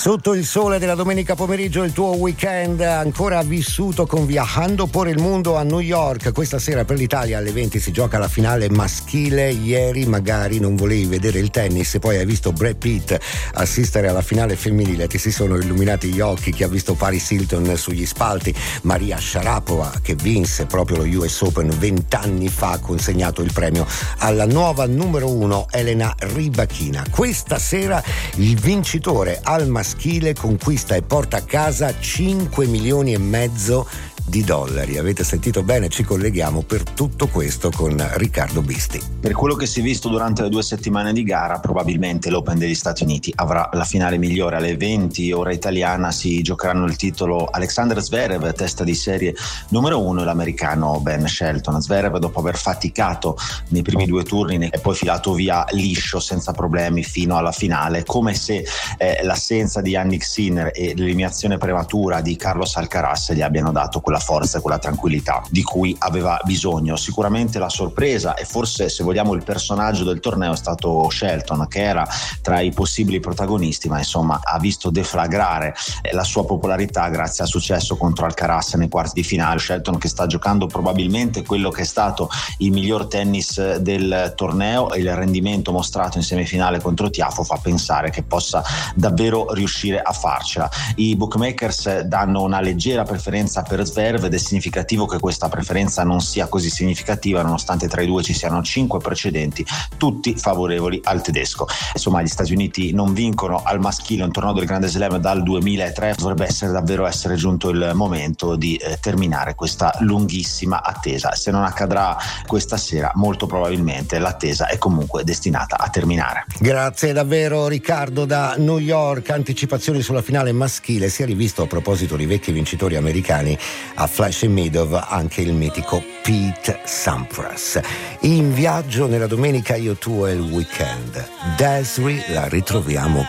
Sotto il sole della domenica pomeriggio, il tuo weekend ancora vissuto con Viajando por il Mundo a New York. Questa sera per l'Italia alle 20 si gioca la finale maschile. Ieri magari non volevi vedere il tennis e poi hai visto Brad Pitt assistere alla finale femminile, ti si sono illuminati gli occhi. Chi ha visto Paris Hilton sugli spalti, Maria Sharapova che vinse proprio lo US Open 20 anni fa, ha consegnato il premio alla nuova numero 1 Elena Rybakina. Questa sera il vincitore al maschile conquista e porta a casa 5,5 milioni di dollari. Avete sentito bene, ci colleghiamo per tutto questo con Riccardo Bisti. Per quello che si è visto durante le 2 settimane di gara, probabilmente l'Open degli Stati Uniti avrà la finale migliore. Alle 20 ora italiana si giocheranno il titolo Alexander Zverev, testa di serie numero 1, e l'americano Ben Shelton. Zverev, dopo aver faticato nei primi 2 turni, è poi filato via liscio senza problemi fino alla finale, come se l'assenza di Jannik Sinner e l'eliminazione prematura di Carlos Alcaraz gli abbiano dato quella forza e quella tranquillità di cui aveva bisogno. Sicuramente la sorpresa e forse, se vogliamo, il personaggio del torneo è stato Shelton, che era tra i possibili protagonisti, ma insomma ha visto deflagrare la sua popolarità grazie al successo contro Alcaraz nei quarti di finale. Shelton che sta giocando probabilmente quello che è stato il miglior tennis del torneo, e il rendimento mostrato in semifinale contro Tiafoe fa pensare che possa davvero riuscire a farcela. I bookmakers danno una leggera preferenza per Zverev ed è significativo che questa preferenza non sia così significativa, nonostante tra i due ci siano 5 precedenti, tutti favorevoli al tedesco. Insomma, gli Stati Uniti non vincono al maschile un torneo del Grande Slam dal 2003, dovrebbe davvero essere giunto il momento di terminare questa lunghissima attesa. Se non accadrà questa sera, molto probabilmente l'attesa è comunque destinata a terminare. Grazie davvero Riccardo da New York. Anticipazioni sulla finale maschile. Si è rivisto, a proposito di vecchi vincitori americani, a Flushing Meadows anche il mitico Pete Sampras. In viaggio nella domenica io, tu e il weekend. Desiree la ritroviamo